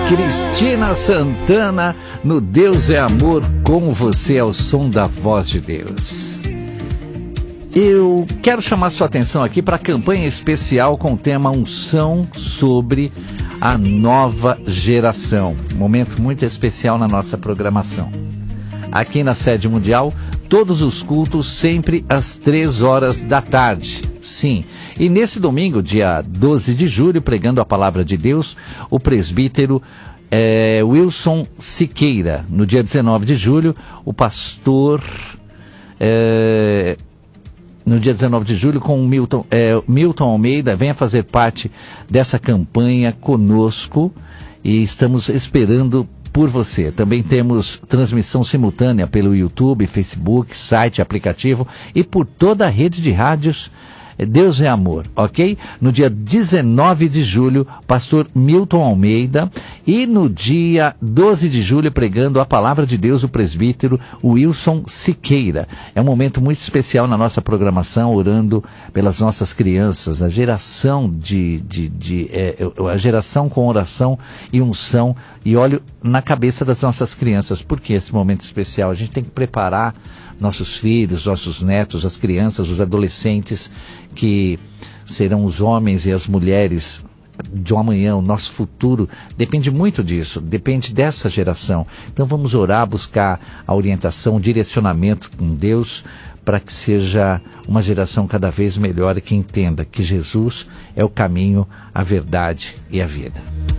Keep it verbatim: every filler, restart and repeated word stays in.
Cristina Santana, no Deus é Amor, com você ao som da voz de Deus. Eu quero chamar sua atenção aqui para a campanha especial com o tema Unção sobre a Nova Geração. Um momento muito especial na nossa programação. Aqui na sede mundial, todos os cultos sempre às três horas da tarde. Sim, e nesse domingo, dia doze de julho, pregando a palavra de Deus, o presbítero é, Wilson Siqueira. No dia dezenove de julho, o pastor... É, no dia dezenove de julho, com o Milton, é, Milton Almeida, venha fazer parte dessa campanha conosco e estamos esperando por você. Também temos transmissão simultânea pelo YouTube, Facebook, site, aplicativo e por toda a rede de rádios Deus é Amor, ok? No dia dezenove de julho, pastor Milton Almeida, e no dia doze de julho, pregando a palavra de Deus, o presbítero Wilson Siqueira. É um momento muito especial na nossa programação, orando pelas nossas crianças, a geração de, de, de é, a geração com oração e unção, e olho na cabeça das nossas crianças. Por que esse momento especial? A gente tem que preparar nossos filhos, nossos netos, as crianças, os adolescentes, que serão os homens e as mulheres de um amanhã. O nosso futuro depende muito disso, depende dessa geração. Então vamos orar, buscar a orientação, o direcionamento com Deus, para que seja uma geração cada vez melhor e que entenda que Jesus é o caminho, a verdade e a vida.